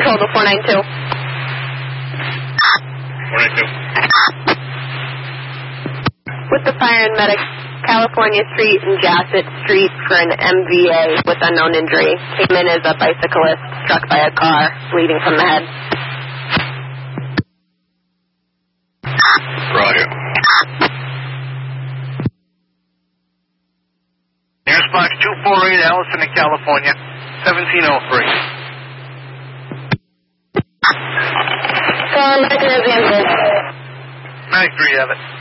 control to 492. 492. With the fire and medic, California Street and Jassett Street for an MVA with unknown injury. Came in as a bicyclist struck by a car, bleeding from the head. Roger. Nearest box 248, Allison in California, 1703. Medic 93, have it.